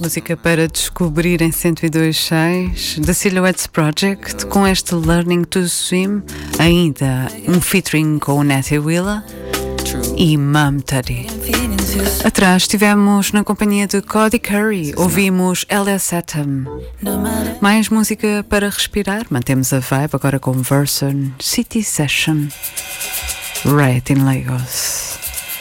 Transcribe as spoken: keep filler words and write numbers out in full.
música para descobrir em cento e dois ponto seis The Silhouettes Project, com este Learning to Swim, ainda um featuring com o Natty Willa e Mum Tutty. Atrás estivemos na companhia de Cody Curry, ouvimos L S Atom. Mais música para respirar, mantemos a vibe agora com Version City Session, Right in Lagos.